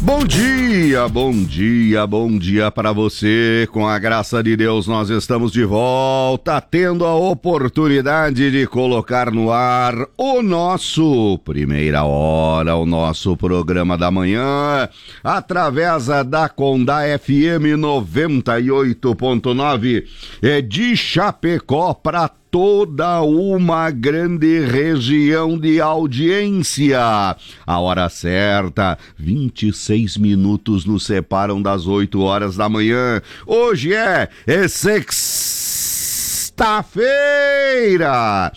Bom dia para você. Com a graça de Deus, nós estamos de volta, tendo a oportunidade de colocar no ar o nosso Primeira Hora, o nosso programa da manhã, através da Condá FM 98.9 de Chapecó para toda uma grande região de audiência. A hora certa, 26 minutos nos separam das 8 horas da manhã. Hoje é sexta-feira,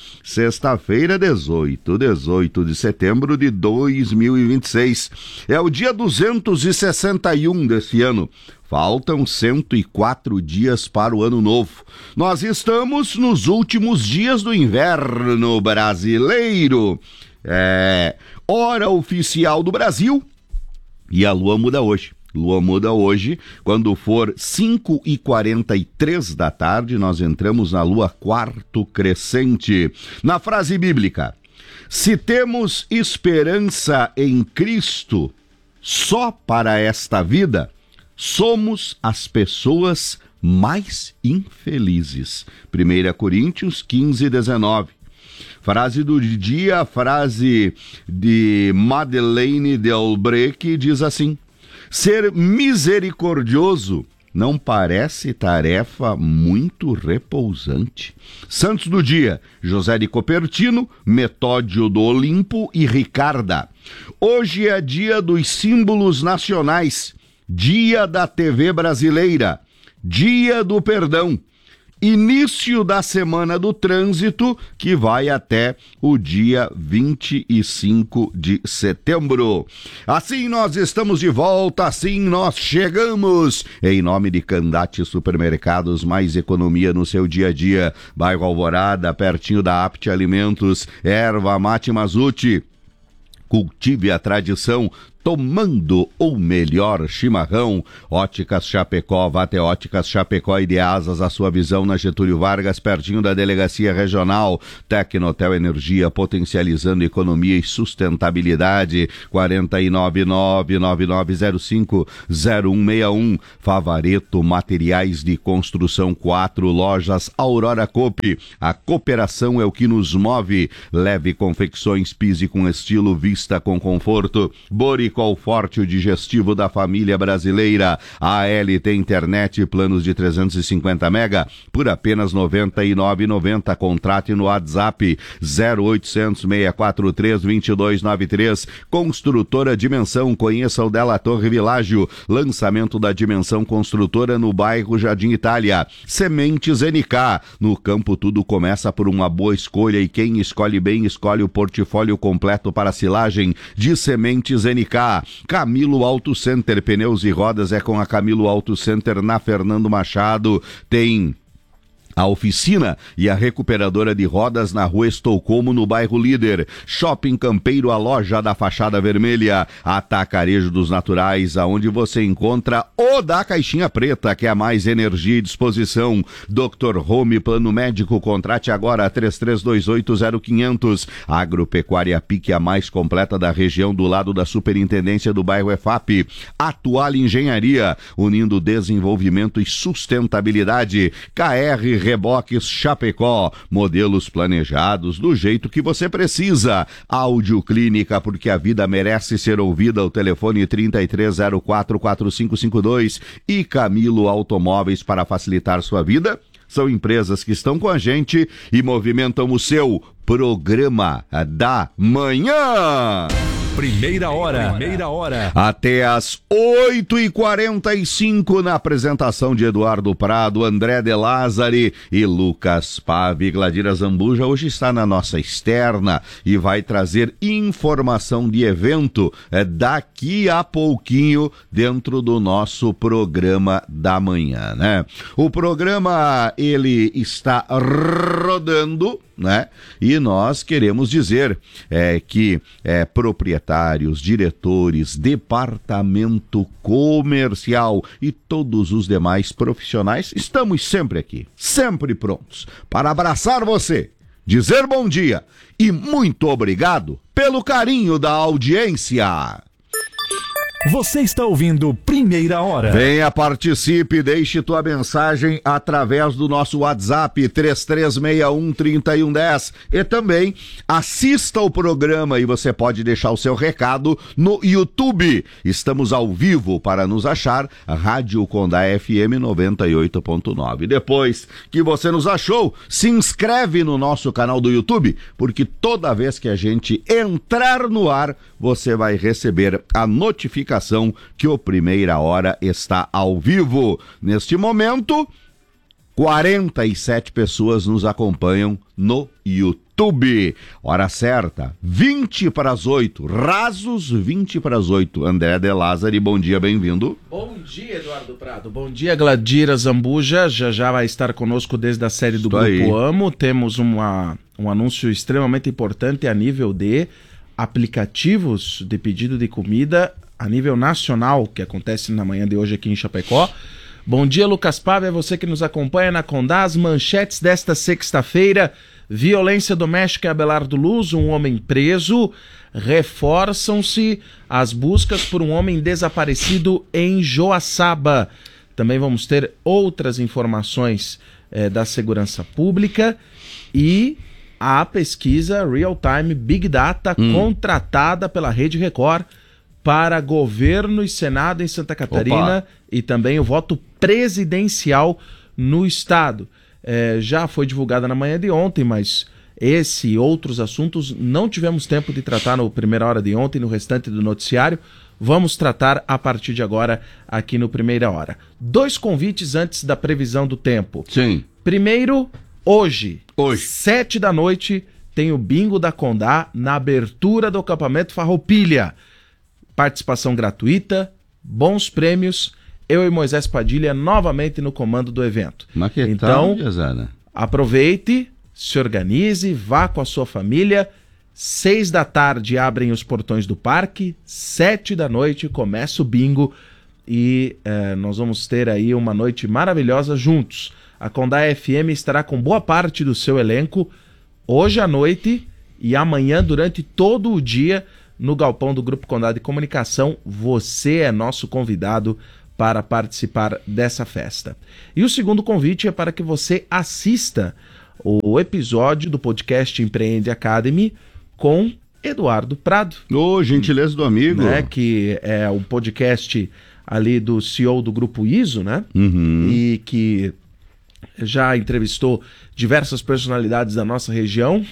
18 de setembro de 2026. É o dia 261 desse ano. Faltam 104 dias para o ano novo. Nós estamos nos últimos dias do inverno brasileiro. Hora oficial do Brasil. E a lua muda hoje. Lua muda hoje, quando for 5h43 da tarde, nós entramos na lua quarto crescente. Na frase bíblica, se temos esperança em Cristo só para esta vida, somos as pessoas mais infelizes. 1 Coríntios 15:19. Frase do dia, frase de Madeleine Delbrec, diz assim: ser misericordioso não parece tarefa muito repousante. Santos do dia, José de Copertino, Metódio do Olimpo e Ricarda. Hoje é dia dos símbolos nacionais, dia da TV brasileira, dia do perdão, início da semana do trânsito, que vai até o dia 25 de setembro. Assim nós estamos de volta, assim nós chegamos. Em nome de Candate Supermercados, mais economia no seu dia a dia. Bairro Alvorada, pertinho da Apte Alimentos, Erva Mate Mazuti. Cultive a tradição tomando o melhor chimarrão. Óticas Chapecó, vá até Óticas Chapecó e de Asas, a sua visão na Getúlio Vargas, pertinho da Delegacia Regional. Tecnotel Energia, potencializando economia e sustentabilidade. 499-9905-0161. Favareto Materiais de Construção 4, lojas Aurora Coop. A cooperação é o que nos move. Leve confecções, pise com estilo, vista com conforto. Boric Forte, o digestivo da família brasileira. A ALT Internet, planos de 350 mega por apenas R$ 99,90. Contrate no WhatsApp 0800 643 2293. Construtora Dimensão, conheça o Della Torre Világio. Lançamento da Dimensão Construtora no bairro Jardim Itália. Sementes NK, no campo tudo começa por uma boa escolha e quem escolhe bem escolhe o portfólio completo para silagem de Sementes NK. Camilo Auto Center, pneus e rodas é com a Camilo Auto Center na Fernando Machado. Tem a oficina e a recuperadora de rodas na Rua Estocolmo, no bairro Líder. Shopping Campeiro, a loja da fachada vermelha. Atacarejo dos Naturais, aonde você encontra o da caixinha preta, que é a mais energia e disposição. Dr. Home, plano médico, contrate agora 33280500. Agropecuária Pique, a mais completa da região, do lado da Superintendência do bairro EFAP. Atual Engenharia, unindo desenvolvimento e sustentabilidade. KR Reboques Chapecó, modelos planejados do jeito que você precisa. Áudio Clínica, porque a vida merece ser ouvida. O telefone 33044552. E Camilo Automóveis, para facilitar sua vida. São empresas que estão com a gente e movimentam o seu programa da manhã. Primeira hora. Até às 8h45 na apresentação de Eduardo Prado, André De Lázari e Lucas Pave. Gladira Zambuja hoje está na nossa externa e vai trazer informação de evento daqui a pouquinho dentro do nosso programa da manhã, né? O programa, ele está rodando, né? E nós queremos dizer que proprietários, diretores, departamento comercial e todos os demais profissionais, estamos sempre aqui, sempre prontos para abraçar você, dizer bom dia e muito obrigado pelo carinho da audiência. Você está ouvindo Primeira Hora. Venha, participe, deixe tua mensagem através do nosso WhatsApp 3361-3110 e também assista o programa e você pode deixar o seu recado no YouTube. Estamos ao vivo para nos achar, Rádio Condá FM 98.9. Depois que você nos achou, se inscreve no nosso canal do YouTube, porque toda vez que a gente entrar no ar, você vai receber a notificação que o Primeira Hora está ao vivo. Neste momento, 47 pessoas nos acompanham no YouTube. Hora certa, 7:20, rasos 7:20. André De Lázari, bom dia, bem-vindo. Bom dia, Eduardo Prado. Bom dia, Gladira Zambuja. Já vai estar conosco desde a série do Grupo aí. Amo. Temos um anúncio extremamente importante a nível de aplicativos de pedido de comida a nível nacional, que acontece na manhã de hoje aqui em Chapecó. Bom dia, Lucas Pava, é você que nos acompanha na Condá. As manchetes desta sexta-feira: violência doméstica em Abelardo Luz, um homem preso. Reforçam-se as buscas por um homem desaparecido em Joaçaba. Também vamos ter outras informações da segurança pública e a pesquisa Real Time Big Data contratada pela Rede Record para governo e Senado em Santa Catarina e também o voto presidencial no estado. Já foi divulgada na manhã de ontem, mas esse e outros assuntos não tivemos tempo de tratar no Primeira Hora de ontem, no restante do noticiário. Vamos tratar a partir de agora aqui no Primeira Hora. 2 convites antes da previsão do tempo. Sim. Primeiro, hoje, 7 da noite, tem o Bingo da Condá na abertura do acampamento Farroupilha. Participação gratuita, bons prêmios, eu e Moisés Padilha novamente no comando do evento. Mas que então, tal, aproveite, se organize, vá com a sua família. 6 da tarde abrem os portões do parque, 7 da noite começa o bingo e nós vamos ter aí uma noite maravilhosa juntos. A Condá FM estará com boa parte do seu elenco hoje à noite e amanhã durante todo o dia no galpão do Grupo Condá de Comunicação. Você é nosso convidado para participar dessa festa. E o segundo convite é para que você assista o episódio do podcast Empreende Academy com Eduardo Prado. Gentileza do amigo. Né, que é um podcast ali do CEO do Grupo ISO, né? E que já entrevistou diversas personalidades da nossa região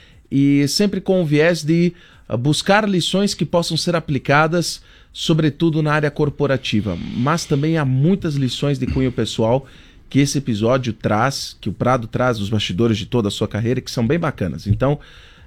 e sempre com o viés de buscar lições que possam ser aplicadas, sobretudo na área corporativa. Mas também há muitas lições de cunho pessoal que esse episódio traz, que o Prado traz dos bastidores de toda a sua carreira, que são bem bacanas. Então,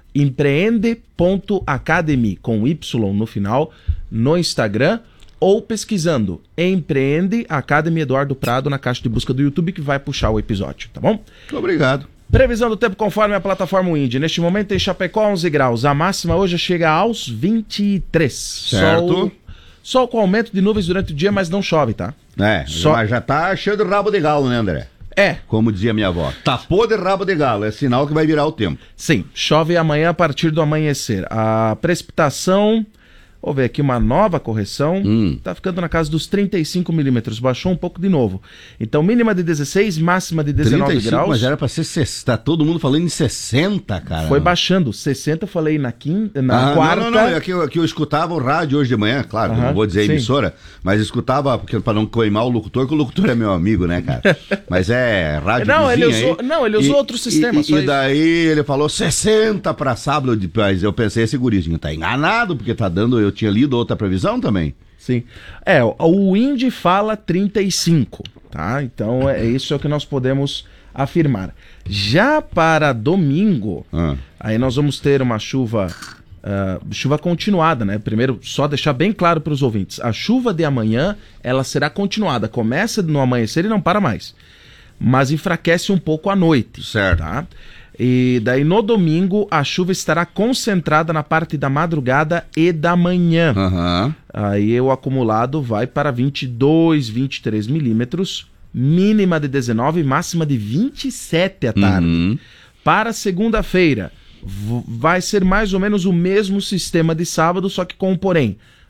empreende.academy, com Y no final, no Instagram, ou pesquisando Empreende Academy Eduardo Prado na caixa de busca do YouTube, que vai puxar o episódio, tá bom? Muito obrigado. Previsão do tempo conforme a plataforma Windy. Neste momento em Chapecó, 11 graus. A máxima hoje chega aos 23. Certo. Sol com aumento de nuvens durante o dia, mas não chove, tá? Mas já tá cheio de rabo de galo, né, André? Como dizia minha avó. Tapou de rabo de galo, é sinal que vai virar o tempo. Sim, chove amanhã a partir do amanhecer. A precipitação... Vou ver aqui uma nova correção, tá ficando na casa dos 35 milímetros, baixou um pouco de novo. Então mínima de 16, máxima de 19 35, graus. Mas era pra ser, tá todo mundo falando em 60, cara. Foi baixando, 60 eu falei na quarta. Não, é que eu escutava o rádio hoje de manhã, claro, não vou dizer emissora, mas escutava, porque pra não queimar o locutor, que o locutor é meu amigo, né, cara? Mas é rádio ele usou outro sistema. E daí ele falou 60 pra sábado, mas eu pensei, esse gurizinho tá enganado, porque tá dando... Eu tinha lido outra previsão também. Sim. O Windy fala 35, tá? Então isso é o que nós podemos afirmar. Já para domingo, aí nós vamos ter uma chuva continuada, né? Primeiro, só deixar bem claro para os ouvintes, a chuva de amanhã, ela será continuada, começa no amanhecer e não para mais, mas enfraquece um pouco à noite. Certo. Tá? E daí no domingo a chuva estará concentrada na parte da madrugada e da manhã. Aí o acumulado vai para 22, 23 milímetros, mínima de 19, máxima de 27 à tarde. Para segunda-feira vai ser mais ou menos o mesmo sistema de sábado, só que com um porém.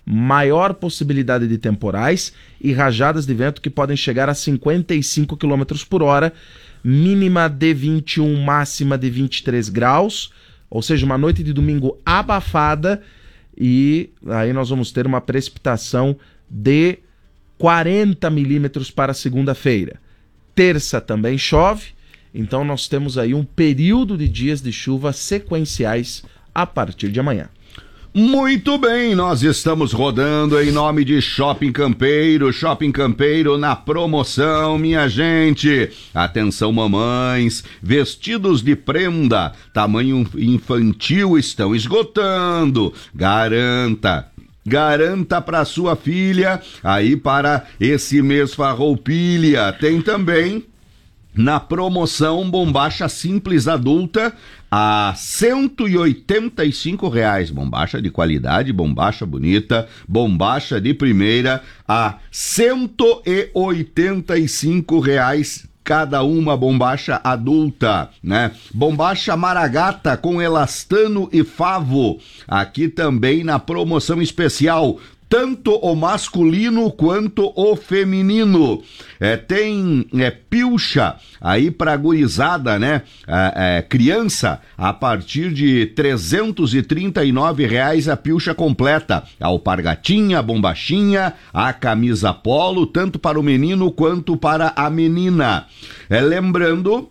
maior possibilidade de temporais e rajadas de vento que podem chegar a 55 km por hora, mínima de 21, máxima de 23 graus, ou seja, uma noite de domingo abafada, e aí nós vamos ter uma precipitação de 40 milímetros para segunda-feira. Terça também chove, então nós temos aí um período de dias de chuva sequenciais a partir de amanhã. Muito bem, nós estamos rodando em nome de Shopping Campeiro. Shopping Campeiro na promoção, minha gente. Atenção, mamães, vestidos de prenda, tamanho infantil estão esgotando. Garanta para sua filha, aí para esse mês Farroupilha. Tem também na promoção bombacha simples adulta a R$185, bombacha de qualidade, bombacha bonita, bombacha de primeira a R$185 cada uma, bombacha adulta, né? Bombacha Maragata com elastano e favo, aqui também na promoção especial, tanto o masculino quanto o feminino. Tem pilcha aí pra gurizada, né? Criança, a partir de R$339 a pilcha completa. A alpargatinha, a bombachinha, a camisa polo, tanto para o menino quanto para a menina. Lembrando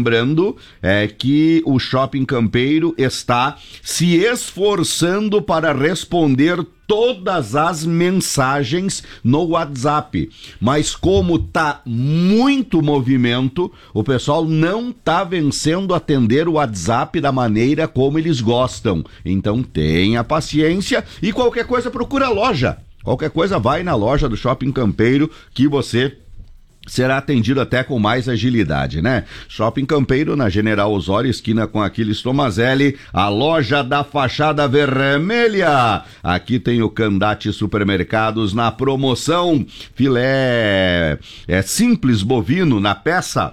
que o Shopping Campeiro está se esforçando para responder todas as mensagens no WhatsApp, mas como tá muito movimento, o pessoal não tá vencendo atender o WhatsApp da maneira como eles gostam. Então tenha paciência e qualquer coisa procura a loja. Qualquer coisa vai na loja do Shopping Campeiro que você será atendido até com mais agilidade, né? Shopping Campeiro, na General Osório, esquina com Aquiles Tomazelli, a loja da fachada vermelha. Aqui tem o Candate Supermercados na promoção. Filé simples bovino na peça,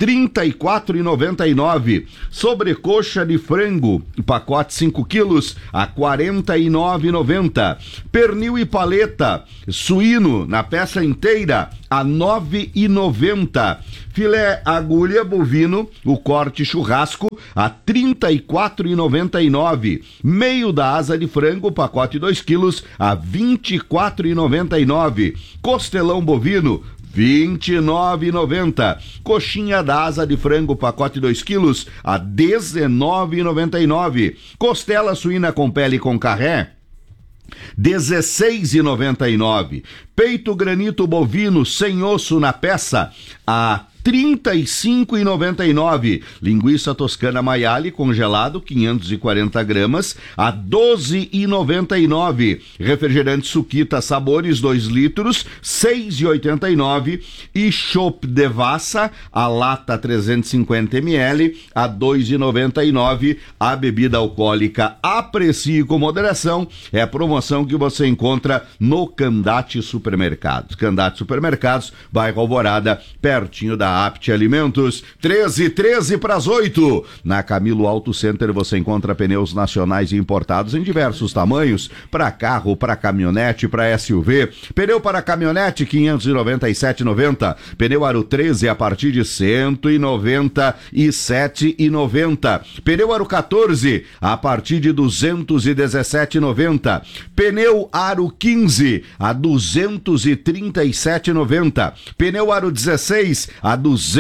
R$34,99. Sobrecoxa de frango, pacote 5 quilos, a R$49,90. Pernil e paleta suíno na peça inteira, a R$9,90. Filé agulha bovino, o corte churrasco, a R$34,99. Meio da asa de frango, pacote 2 quilos, a R$24,99. Costelão bovino, R$29,90. Coxinha da asa de frango, pacote 2 quilos, a R$19,99. Costela suína com pele com carré, R$16,99. Peito granito bovino sem osso na peça, a R$35,99. Linguiça toscana maiale congelado, 540 gramas, a R$12,99. Refrigerante Suquita Sabores, 2 litros, R$6,89. E chopp Devassa, a lata 350 ml, a R$2,99. A bebida alcoólica aprecie com moderação. É a promoção que você encontra no Candate Supermercados. Candate Supermercados, bairro Alvorada, pertinho da Apt Alimentos. 13 para as 8. Na Camilo Auto Center você encontra pneus nacionais e importados em diversos tamanhos, para carro, para caminhonete, para SUV. Pneu para caminhonete, R$597,90. Pneu Aro 13 a partir de R$197,90. Pneu Aro 14 a partir de R$217,90. Pneu Aro 15 a R$237,90. Pneu Aro 16 a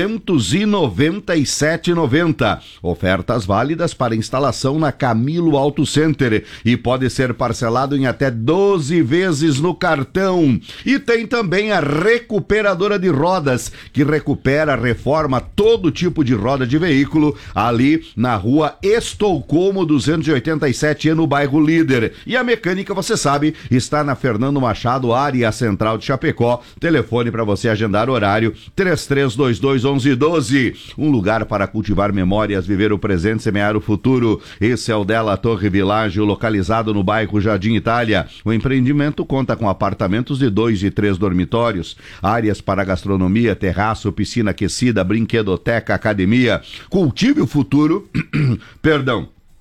R$297,90. Ofertas válidas para instalação na Camilo Auto Center e pode ser parcelado em até 12 vezes no cartão. E tem também a Recuperadora de Rodas, que recupera, reforma todo tipo de roda de veículo, ali na rua Estocolmo 287, no bairro Líder. E a mecânica, você sabe, está na Fernando Machado, área central de Chapecó. Telefone para você agendar horário, 3322-1112. Um lugar para cultivar memórias, viver o presente, semear o futuro. Esse é o Della Torre Világio, localizado no bairro Jardim Itália. O empreendimento conta com apartamentos de 2 e 3 dormitórios, áreas para gastronomia, terraço, piscina aquecida, brinquedoteca, academia. Cultive o futuro. Perdão.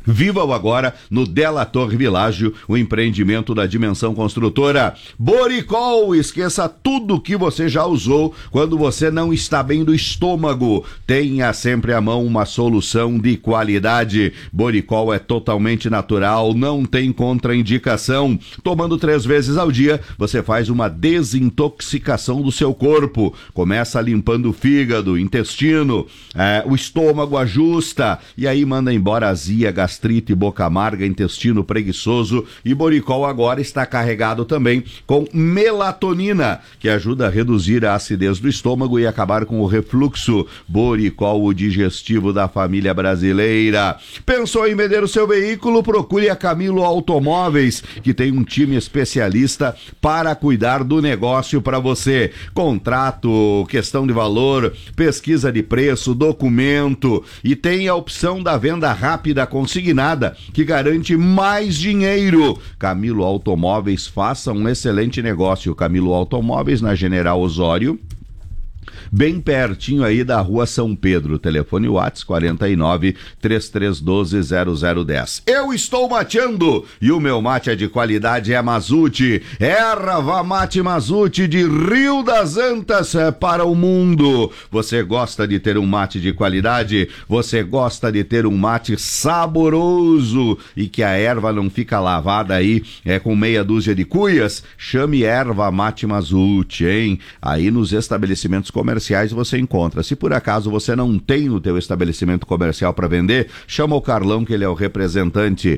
Viva-o agora no Delator Világio, o empreendimento da Dimensão Construtora. Boricol, esqueça tudo que você já usou quando você não está bem do estômago. Tenha sempre à mão uma solução de qualidade. Boricol é totalmente natural, não tem contraindicação. Tomando 3 vezes ao dia, você faz uma desintoxicação do seu corpo. Começa limpando o fígado, intestino, o estômago ajusta e aí manda embora a azia, gastrite, boca amarga, intestino preguiçoso. E Boricol agora está carregado também com melatonina, que ajuda a reduzir a acidez do estômago e acabar com o refluxo. Boricol, o digestivo da família brasileira. Pensou em vender o seu veículo? Procure a Camilo Automóveis, que tem um time especialista para cuidar do negócio para você. Contrato, questão de valor, pesquisa de preço, documento, e tem a opção da venda rápida consignada, que garante mais dinheiro. Camilo Automóveis, faça um excelente negócio. Camilo Automóveis, na General Osório, bem pertinho aí da Rua São Pedro. Telefone WhatsApp 49 3312 0010. Eu estou mateando e o meu mate é de qualidade, é Mazute. Erva Mate Mazute de Rio das Antas para o mundo. Você gosta de ter um mate de qualidade? Você gosta de ter um mate saboroso e que a erva não fica lavada aí com meia dúzia de cuias? Chame Erva Mate Mazute, hein? Aí nos estabelecimentos comerciais você encontra. Se por acaso você não tem no teu estabelecimento comercial para vender, chama o Carlão, que ele é o representante.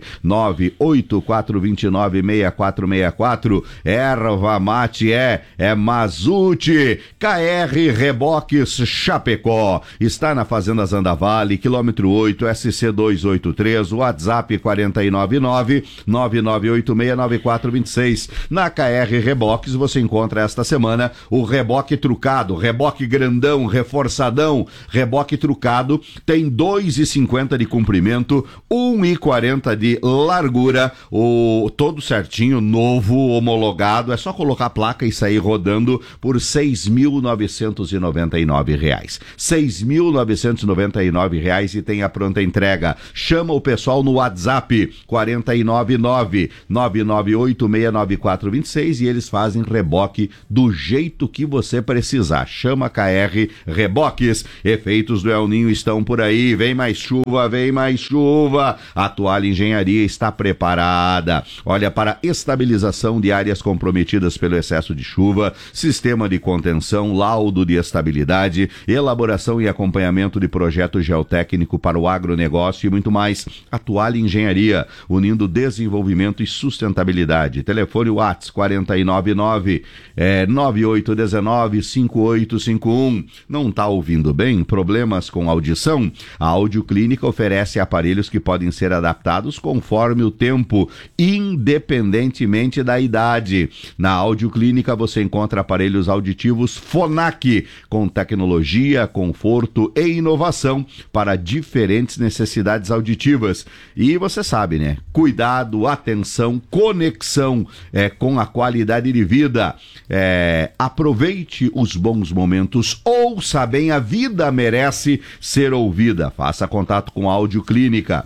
984296464. Erva Mate é Mazute. KR Reboques Chapecó. Está na Fazenda Zandavale, quilômetro 8, SC 283, WhatsApp 499-9986-9426. Na KR Reboques você encontra esta semana o reboque trucado, reboque grandão, reforçadão. Reboque trucado tem 2,50 de comprimento, 1,40 de largura, todo certinho, novo, homologado. É só colocar a placa e sair rodando por R$ 6.999. R$ 6.999 e tem a pronta entrega. Chama o pessoal no WhatsApp 499-9986-9426 e eles fazem reboque do jeito que você precisar. Chama KR Reboques. Efeitos do El Ninho estão por aí. Vem mais chuva, vem mais chuva. A Toalha Engenharia está preparada. Olha, para estabilização de áreas comprometidas pelo excesso de chuva, sistema de contenção, laudo de estabilidade, elaboração e acompanhamento de projeto geotécnico para o agronegócio e muito mais. A Toalha Engenharia, unindo desenvolvimento e sustentabilidade. Telefone WhatsApp 499-9819-5851. Não está ouvindo bem? Problemas com audição? A Audioclínica oferece aparelhos que podem ser adaptados conforme o tempo, independentemente da idade. Na Audioclínica você encontra aparelhos auditivos Phonak, com tecnologia, conforto e inovação para diferentes necessidades auditivas. E você sabe, né? Cuidado, atenção, conexão com a qualidade de vida. Aproveite os bons momentos. Ouça bem, a vida merece ser ouvida. Faça contato com a Audioclínica.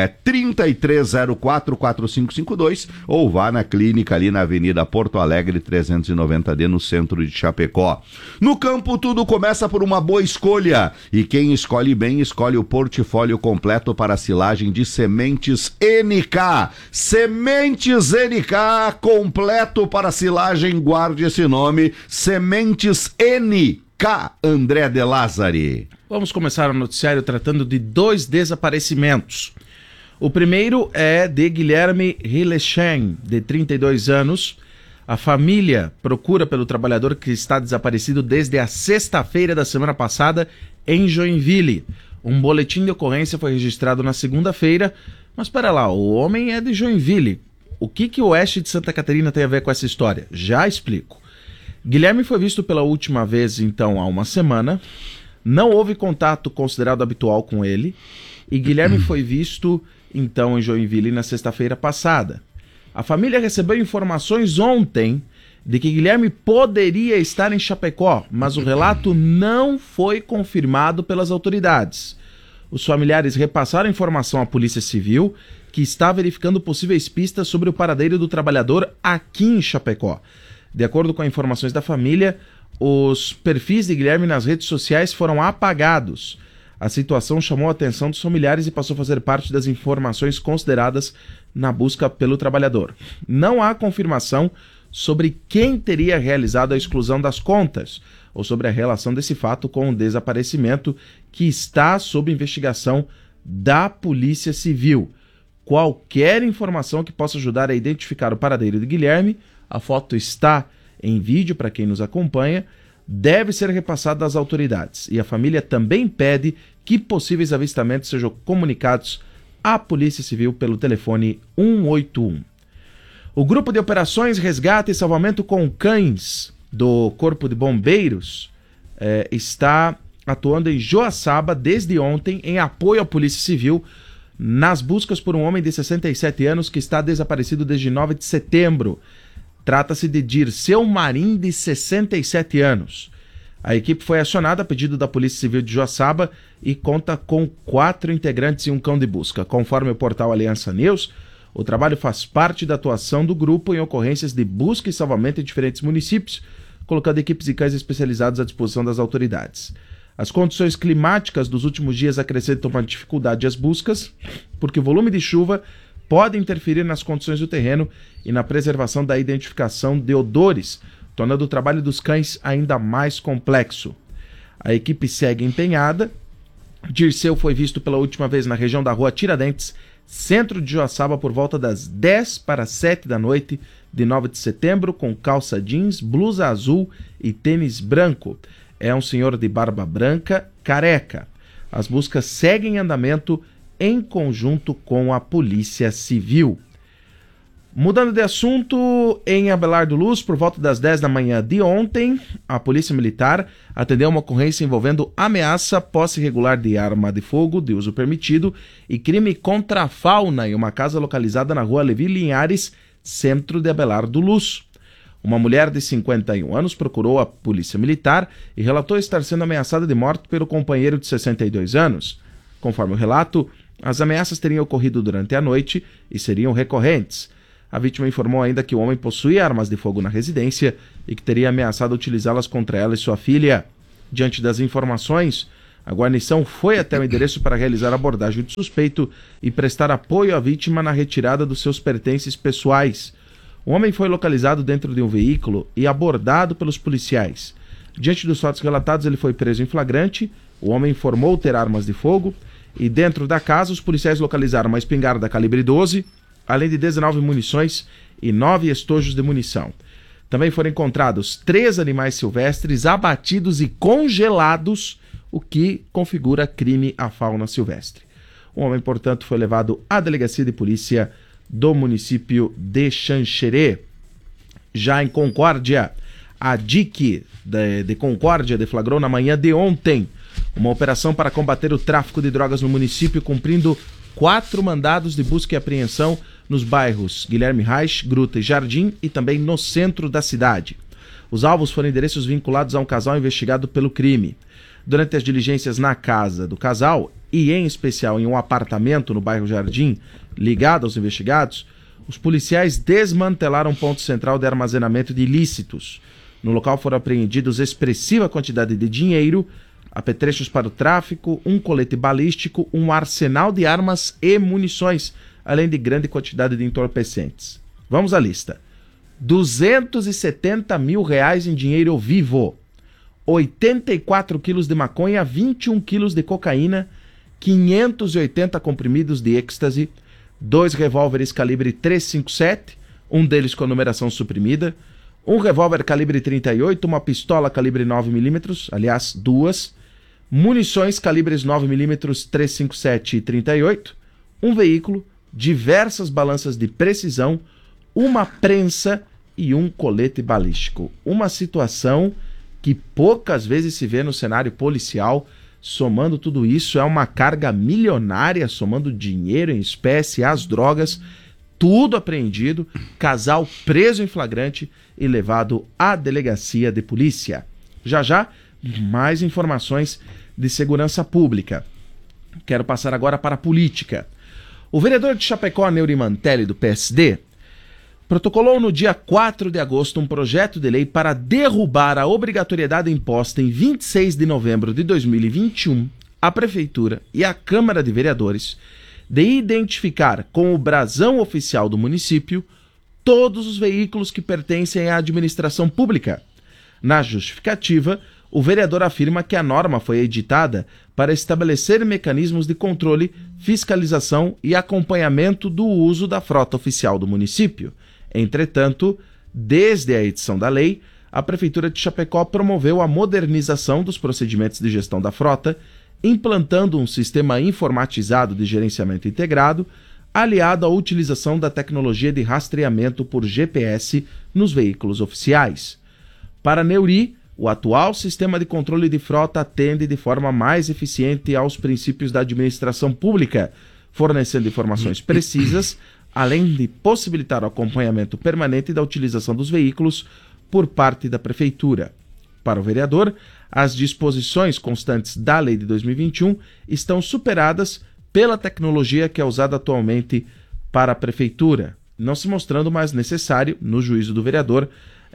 3304-4552 ou vá na clínica ali na Avenida Porto Alegre 390D, no centro de Chapecó. No campo, tudo começa por uma boa escolha. E quem escolhe bem, escolhe o portfólio completo para a silagem de Sementes NK. Sementes NK, completo para silagem, guarde esse nome. Sementes NK. André de Lázari. Vamos começar o noticiário tratando de 2 desaparecimentos. O primeiro é de Guilherme Hillechen, de 32 anos. A família procura pelo trabalhador que está desaparecido desde a sexta-feira da semana passada em Joinville. Um boletim de ocorrência foi registrado na segunda-feira, mas espera lá, o homem é de Joinville. O que o oeste de Santa Catarina tem a ver com essa história? Já explico. Guilherme foi visto pela última vez, então, há uma semana. Não houve contato considerado habitual com ele. E Guilherme foi visto, então, em Joinville na sexta-feira passada. A família recebeu informações ontem de que Guilherme poderia estar em Chapecó, mas o relato não foi confirmado pelas autoridades. os familiares repassaram a informação à Polícia Civil, que está verificando possíveis pistas sobre o paradeiro do trabalhador aqui em Chapecó. De acordo com informações da família, os perfis de Guilherme nas redes sociais foram apagados. A situação chamou a atenção dos familiares e passou a fazer parte das informações consideradas na busca pelo trabalhador. Não há confirmação sobre quem teria realizado a exclusão das contas ou sobre a relação desse fato com o desaparecimento, que está sob investigação da Polícia Civil. Qualquer informação que possa ajudar a identificar o paradeiro de Guilherme, a foto está em vídeo para quem nos acompanha, deve ser repassada às autoridades. E a família também pede que possíveis avistamentos sejam comunicados à Polícia Civil pelo telefone 181. O Grupo de Operações Resgate e Salvamento com Cães do Corpo de Bombeiros está atuando em Joaçaba desde ontem em apoio à Polícia Civil nas buscas por um homem de 67 anos que está desaparecido desde 9 de setembro. Trata-se de Dirceu Marim, de 67 anos. A equipe foi acionada a pedido da Polícia Civil de Joaçaba e conta com 4 integrantes e um cão de busca. Conforme o portal Aliança News, o trabalho faz parte da atuação do grupo em ocorrências de busca e salvamento em diferentes municípios, colocando equipes de cães especializados à disposição das autoridades. As condições climáticas dos últimos dias acrescentam uma dificuldade às buscas, porque o volume de chuva pode interferir nas condições do terreno e na preservação da identificação de odores, tornando o trabalho dos cães ainda mais complexo. A equipe segue empenhada. Dirceu foi visto pela última vez na região da rua Tiradentes, centro de Joaçaba, por volta das 10 para 7 da noite de 9 de setembro, com calça jeans, blusa azul e tênis branco. É um senhor de barba branca, careca. As buscas seguem em andamento em conjunto com a Polícia Civil. Mudando de assunto, em Abelardo Luz, por volta das 10 da manhã de ontem, a Polícia Militar atendeu uma ocorrência envolvendo ameaça, posse irregular de arma de fogo de uso permitido e crime contra a fauna em uma casa localizada na rua Levi Linhares, centro de Abelardo Luz. Uma mulher de 51 anos procurou a Polícia Militar e relatou estar sendo ameaçada de morte pelo companheiro de 62 anos. Conforme o relato, as ameaças teriam ocorrido durante a noite e seriam recorrentes. A vítima informou ainda que o homem possuía armas de fogo na residência e que teria ameaçado utilizá-las contra ela e sua filha. Diante das informações, a guarnição foi até o endereço para realizar a abordagem do suspeito e prestar apoio à vítima na retirada dos seus pertences pessoais. O homem foi localizado dentro de um veículo e abordado pelos policiais. Diante dos fatos relatados, ele foi preso em flagrante. O homem informou ter armas de fogo e dentro da casa os policiais localizaram uma espingarda calibre 12, além de 19 munições e 9 estojos de munição. Também foram encontrados 3 animais silvestres abatidos e congelados, o que configura crime à fauna silvestre. O homem, portanto, foi levado à delegacia de polícia do município de Xanxerê. Já em Concórdia, a DIC de Concórdia deflagrou na manhã de ontem uma operação para combater o tráfico de drogas no município, cumprindo 4 mandados de busca e apreensão nos bairros Guilherme Reich, Gruta e Jardim e também no centro da cidade. Os alvos foram endereços vinculados a um casal investigado pelo crime. Durante as diligências na casa do casal e em especial em um apartamento no bairro Jardim ligado aos investigados, os policiais desmantelaram um ponto central de armazenamento de ilícitos. No local foram apreendidos expressiva quantidade de dinheiro, apetrechos para o tráfico, um colete balístico, um arsenal de armas e munições, além de grande quantidade de entorpecentes. Vamos à lista. 270 mil reais em dinheiro vivo, 84 quilos de maconha, 21 quilos de cocaína, 580 comprimidos de êxtase, 2 revólveres calibre 357, um deles com a numeração suprimida, um revólver calibre 38, uma pistola calibre 9mm, aliás, 2, munições calibres 9mm 357 e 38, um veículo, diversas balanças de precisão, uma prensa e um colete balístico. Uma situação que poucas vezes se vê no cenário policial. Somando tudo isso, é uma carga milionária, somando dinheiro em espécie, as drogas, tudo apreendido, casal preso em flagrante e levado à delegacia de polícia. Já já, mais informações de segurança pública. Quero passar agora para a política. O vereador de Chapecó, Neuri Mantelli, do PSD, protocolou no dia 4 de agosto um projeto de lei para derrubar a obrigatoriedade imposta em 26 de novembro de 2021 à Prefeitura e à Câmara de Vereadores de identificar com o brasão oficial do município todos os veículos que pertencem à administração pública. Na justificativa, o vereador afirma que a norma foi editada para estabelecer mecanismos de controle, fiscalização e acompanhamento do uso da frota oficial do município. Entretanto, desde a edição da lei, a Prefeitura de Chapecó promoveu a modernização dos procedimentos de gestão da frota, implantando um sistema informatizado de gerenciamento integrado, aliado à utilização da tecnologia de rastreamento por GPS nos veículos oficiais. Para Neuri, o atual sistema de controle de frota atende de forma mais eficiente aos princípios da administração pública, fornecendo informações precisas, além de possibilitar o acompanhamento permanente da utilização dos veículos por parte da Prefeitura. Para o vereador, as disposições constantes da Lei de 2021 estão superadas pela tecnologia que é usada atualmente para a Prefeitura, não se mostrando mais necessário, no juízo do vereador,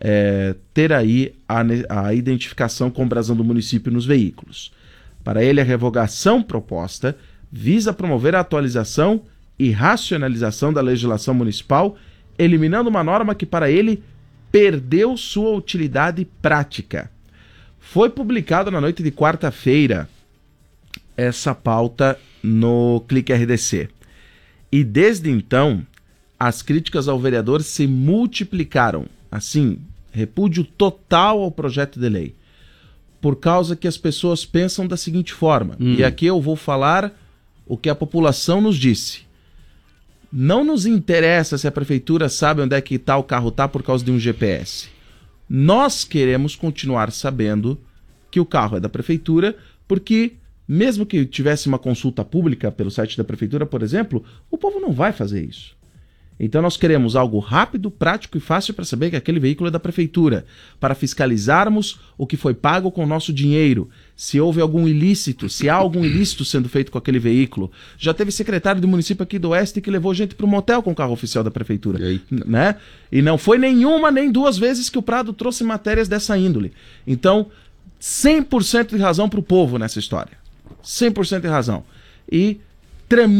ter aí a identificação com o brasão do município nos veículos. Para ele, a revogação proposta visa promover a atualização e racionalização da legislação municipal, eliminando uma norma que, para ele, perdeu sua utilidade prática. Foi publicado na noite de quarta-feira essa pauta no Clique RDC. E desde então, as críticas ao vereador se multiplicaram. Assim, repúdio total ao projeto de lei. Por causa que as pessoas pensam da seguinte forma, e aqui eu vou falar o que a população nos disse. Não nos interessa se a prefeitura sabe onde é que o carro está por causa de um GPS. Nós queremos continuar sabendo que o carro é da prefeitura, porque mesmo que tivesse uma consulta pública pelo site da prefeitura, por exemplo, o povo não vai fazer isso. Então nós queremos algo rápido, prático e fácil para saber que aquele veículo é da prefeitura, para fiscalizarmos o que foi pago com o nosso dinheiro, se houve algum ilícito, se há algum ilícito sendo feito com aquele veículo. Já teve secretário do município aqui do Oeste que levou gente para um motel com o carro oficial da prefeitura, né? E não foi nenhuma nem duas vezes que o Prado trouxe matérias dessa índole. Então, 100% de razão para o povo nessa história. 100% de razão. E